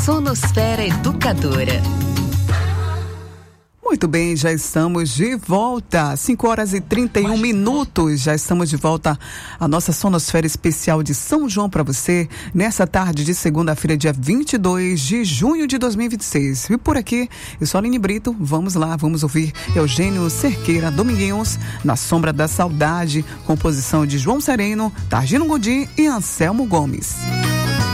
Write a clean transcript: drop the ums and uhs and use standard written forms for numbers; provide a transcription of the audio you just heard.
Sonosfera Educadora. Muito bem, já estamos de volta, 5h31, já estamos de volta à nossa Sonosfera Especial de São João para você, nessa tarde de segunda-feira, dia 22 de junho de 2026. E por aqui, eu sou a Aline Brito, vamos lá, vamos ouvir Eugênio Cerqueira Dominguinhos, Na Sombra da Saudade, composição de João Sereno, Targino Godin e Anselmo Gomes.